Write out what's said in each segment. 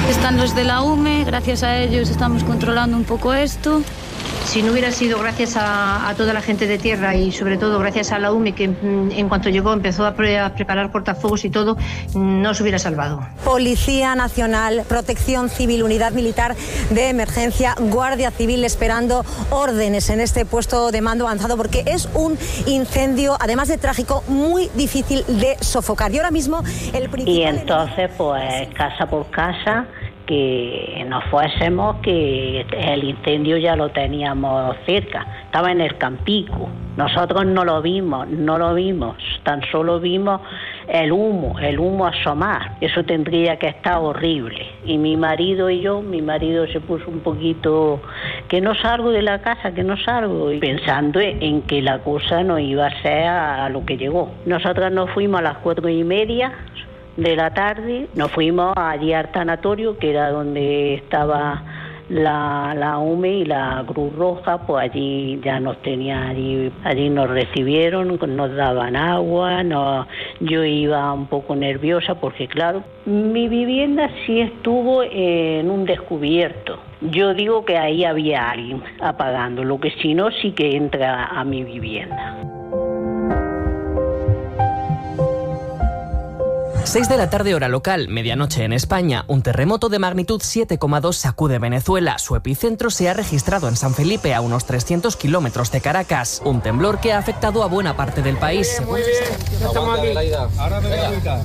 Están los de la UME, gracias a ellos estamos controlando un poco esto. Si no hubiera sido gracias a toda la gente de tierra y sobre todo gracias a la UME, que en cuanto llegó empezó a preparar cortafuegos y todo, no se hubiera salvado. Policía Nacional, Protección Civil, Unidad Militar de Emergencia, Guardia Civil esperando órdenes en este puesto de mando avanzado porque es un incendio, además de trágico, muy difícil de sofocar. Y ahora mismo el principal... Y entonces, pues, casa por casa, que nos fuésemos, que el incendio ya lo teníamos cerca, estaba en el Campico. Nosotros no lo vimos, tan solo vimos el humo asomar. Eso tendría que estar horrible. Y mi marido se puso un poquito, que no salgo de la casa, y pensando en que la cosa no iba a ser a lo que llegó. Nosotros nos fuimos a las 4:30 de la tarde, nos fuimos allí al tanatorio, que era donde estaba la UME y la Cruz Roja, pues allí ya nos tenía, allí nos recibieron, nos daban agua, yo iba un poco nerviosa porque claro, mi vivienda sí estuvo en un descubierto. Yo digo que ahí había alguien apagando, lo que si no sí que entra a mi vivienda. 6 de la tarde hora local, medianoche en España, un terremoto de magnitud 7,2 sacude Venezuela. Su epicentro se ha registrado en San Felipe, a unos 300 kilómetros de Caracas. Un temblor que ha afectado a buena parte del país. Muy bien, estamos aquí. Ahora me voy a ubicar.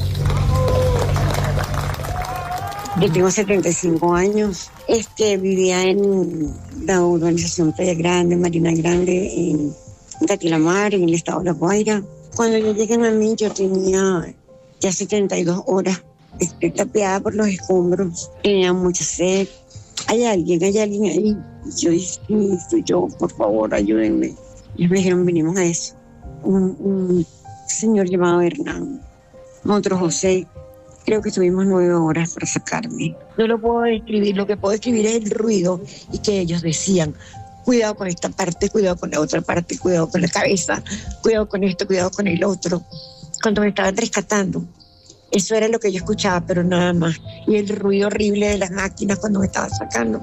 Yo tengo 75 años. Vivía en la urbanización Playa Grande, Marina Grande, en Catilamar, en el estado de La Guaira. Cuando yo llegué a mí, yo tenía ya 72 horas, estoy tapiada por los escombros, tenía mucha sed. Hay alguien ahí. Yo dije, sí, soy yo, por favor, ayúdenme. Y me dijeron, venimos a eso. Un señor llamado Hernán, otro José, creo que estuvimos 9 horas para sacarme. No lo puedo describir, lo que puedo describir es el ruido y que ellos decían, cuidado con esta parte, cuidado con la otra parte, cuidado con la cabeza, cuidado con esto, cuidado con el otro. Cuando me estaban rescatando, eso era lo que yo escuchaba, pero nada más. Y el ruido horrible de las máquinas cuando me estaban sacando.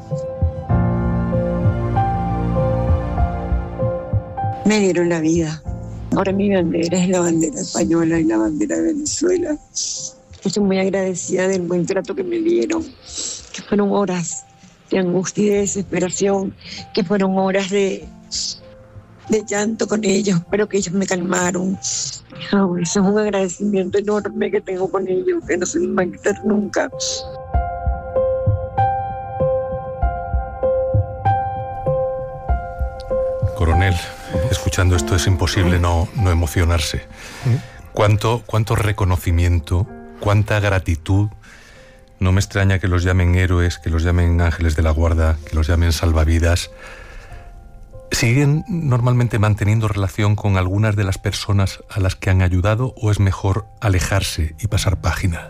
Me dieron la vida. Ahora mi bandera es la bandera española y la bandera de Venezuela. Estoy muy agradecida del buen trato que me dieron, que fueron horas de angustia y de desesperación, que fueron horas de llanto con ellos, pero que ellos me calmaron. Eso es un agradecimiento enorme que tengo con ellos, que no se me va a quitar nunca. Coronel, escuchando esto es imposible no emocionarse. ¿Cuánto reconocimiento, cuánta gratitud? No me extraña que los llamen héroes, que los llamen ángeles de la guarda, que los llamen salvavidas. ¿Siguen normalmente manteniendo relación con algunas de las personas a las que han ayudado o es mejor alejarse y pasar página?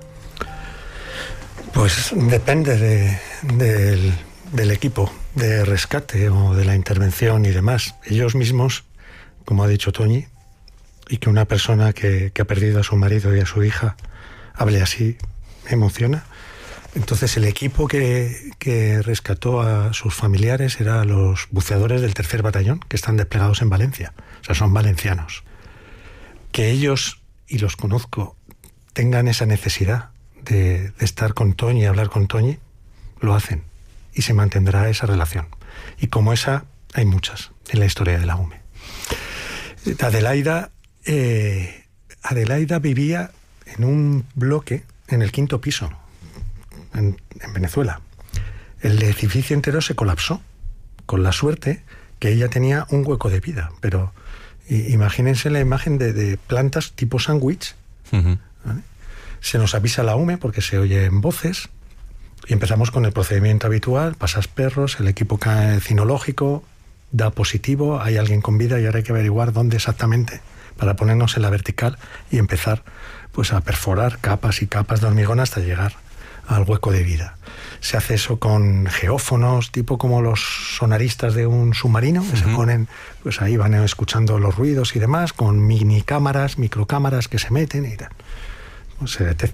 Pues depende del equipo de rescate o de la intervención y demás. Ellos mismos, como ha dicho Toñi, y que una persona que ha perdido a su marido y a su hija hable así, me emociona. Entonces el equipo que rescató a sus familiares era los buceadores del 3er Batallón, que están desplegados en Valencia. O sea, son valencianos. Que ellos, y los conozco, tengan esa necesidad de estar con Toñi y hablar con Toñi, lo hacen. Y se mantendrá esa relación. Y como esa, hay muchas en la historia de la UME. Adelaida vivía en un bloque en el 5º piso, en Venezuela. El edificio entero se colapsó, con la suerte que ella tenía un hueco de vida. Pero imagínense la imagen de plantas tipo sándwich. Uh-huh. ¿Vale? Se nos avisa la UME porque se oyen voces y empezamos con el procedimiento habitual, pasas perros, el equipo cinológico da positivo, hay alguien con vida y ahora hay que averiguar dónde exactamente para ponernos en la vertical y empezar pues a perforar capas y capas de hormigón hasta llegar al hueco de vida. Se hace eso con geófonos, tipo como los sonaristas de un submarino, que se ponen, pues ahí van escuchando los ruidos y demás, con microcámaras que se meten y tal. Pues se detecta